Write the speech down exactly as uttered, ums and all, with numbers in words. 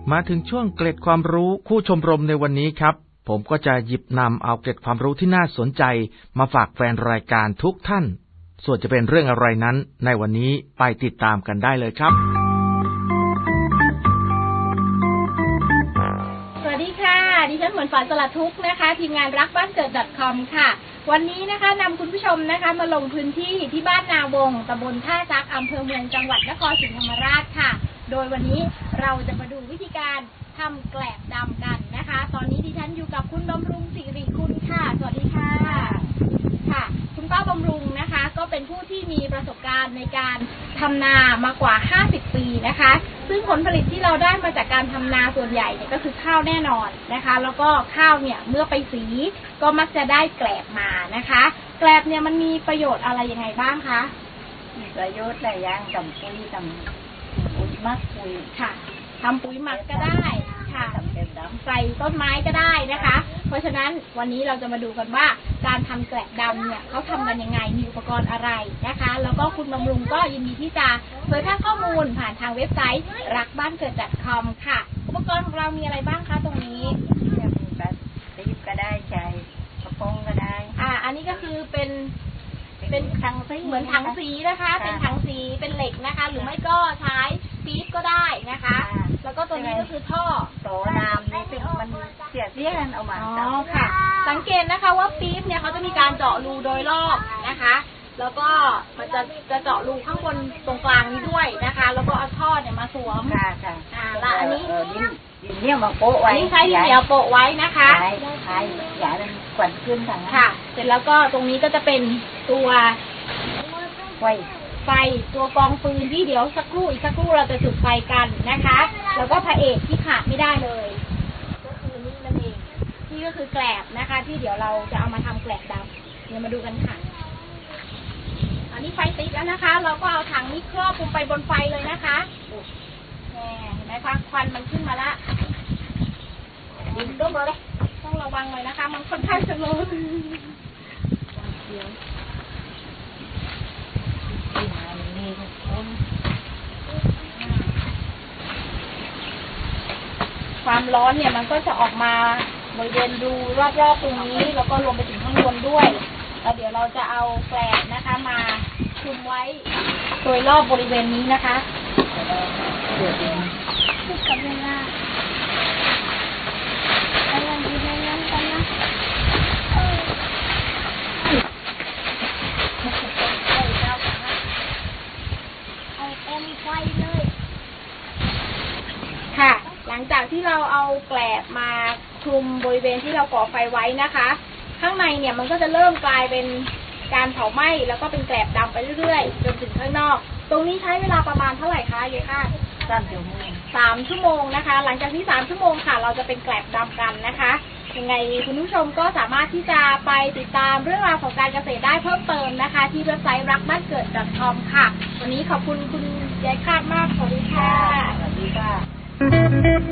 มาถึงช่วงเกร็ดความรู้คู่ชมรมในวันนี้ครับผมก็จะหยิบนำเอาเกร็ดความรู้ที่น่าสนใจมาฝากแฟนรายการทุกท่านส่วนจะเป็นเรื่องอะไรนั้นในวันนี้ไปติดตามกันได้เลยครับสวัสดีค่ะดิฉันเหมือนฝันสลัดทุกข์นะคะทีมงานรักบ้านเกิด .com ค่ะวันนี้นะคะนำคุณผู้ชมนะคะมาลงพื้นที่ที่บ้านนาวงตำบลท่าซักอำเภอเมืองจังหวัดนครศรีธรรมราชค่ะโดยวันนี้เราจะมาดูวิธีการทำแกลบดำกันนะคะตอนนี้ดิฉันอยู่กับคุณบำรุงสิริคุณค่ะสวัสดีค่ะค่ะคุณป้าบำรุงนะคะก็เป็นผู้ที่มีประสบการณ์ในการทำนามากว่าห้าสิบปีนะคะซึ่งผลผลิตที่เราได้มาจากการทำนาส่วนใหญ่เนี่ยก็คือข้าวแน่นอนนะคะแล้วก็ข้าวเนี่ยเมื่อไปสีก็มักจะได้แกลบมานะคะแกลบเนี่ยมันมีประโยชน์อะไรยังไงบ้างคะมีประโยชน์หลายอย่างทำปุ๋ยทำปุ๋ยมักปุ๋ยค่ะทำปุ๋ยหมักก็ได้ค่ะใส่ต้นไม้ก็ได้นะคะเพราะฉะนั้นวันนี้เราจะมาดูกันว่าการทำแกลบดำเนี่ยเขาทำกันยังไงมีอุปกรณ์อะไรนะคะแล้วก็คุณบำรุงก็ยินดีที่จะเผยแพร่ข้อมูลผ่านทางเว็บไซต์รักบ้านเกิด .com ค่ะอุปกรณ์ของเรามีอะไรบ้างคะตรงนี้แบบตีบก็ได้ใจกระป๋องก็ได้อ่าอันนี้ก็คือเป็นเป็นถังสีเหมือนถังสีนะคะเป็นถังสีเป็นเหล็กนะคะหรือไม่ก็ใช้ปี๊บก็ได้นะคะแล้วก็ตัวนี้ก็คือท่อโถน้ำนี่เป็นมันเสียเสี้ยนเอามาอ๋อค่ะสังเกตนะคะว่าปี๊บเนี่ยเขาจะมีการเจาะรูโดยรอบนะคะแล้วก็มันจะจะเจาะรูข้างบนตรงกลางนี้ด้วยนะคะแล้วก็เอาท่อเนี่ยมาสวมค่ะค่ะอ่าแล้วอันนี้ดินดินเนี่ยมาโปะไว้ใช้ดินเหนียวโปะไว้นะคะใช่ใช่อย่ามันกวนขึ้นทางนั้นค่ะเสร็จแล้วก็ตรงนี้ก็จะเป็นตัวไฟไฟตัวกองฟืนที่เดี๋ยวสักครู่อีกสักครู่เราจะจุดไฟกันนะคะแล้วก็พระเอกที่ขาดไม่ได้เลยก็คือนี่นั่นเองนี่ก็คือแกลบนะคะที่เดี๋ยวเราจะเอามาทำแกลบดำเดี๋ยวมาดูกันค่ะอันนี้ไฟติดแล้วนะคะเราก็เอาถังนี้ครอบลงไปบนไฟเลยนะคะเห็นไหมคะควันมันขึ้นมาละดินก็มาเลยต้องระวังเลยนะคะมันค่อนข้างจะร้อนความร้อนเนี่ยมันก็จะออกมาบริเวณรูรอบๆตรงนี้แล้วก็รวมไปถึงข้างบนด้วยแล้วเดี๋ยวเราจะเอาแกลบนะคะมาคลุมไว้โดยรอบบริเวณนี้นะคะเดี๋ยวดูกับเวลาอะไรดีในนั้นกันนะเอาเต็มไฟเลยค่ะหลังจากที่เราเอาแกลบมาคลุมบริเวณที่เราก่อไฟไว้นะคะข้างในเนี่ยมันก็จะเริ่มกลายเป็นการเผาไหม้แล้วก็เป็นแกลบดำไปเรื่อยๆจนถึงข้างนอกตรงนี้ใช้เวลาประมาณเท่าไหร่คะเยค่ะสามชั่วโมงสามชั่วโมงนะคะหลังจากที่สามชั่วโมงค่ะเราจะเป็นแกลบดำกันนะคะยังไงคุณผู้ชมก็สามารถที่จะไปติดตามเรื่องราวของการเกษตรได้เพิ่มเติมนะคะที่เว็บไซต์รักบ้านเกิด .com ค่ะวันนี้ขอบคุณคุณยายคาดมากสวัสดีค่ะสวัสดีค่ะ